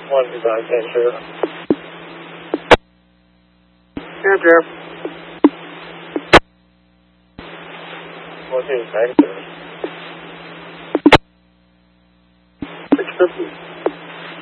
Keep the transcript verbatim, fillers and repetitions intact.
one design center. Yeah, Jeff. One two negative. six fifty.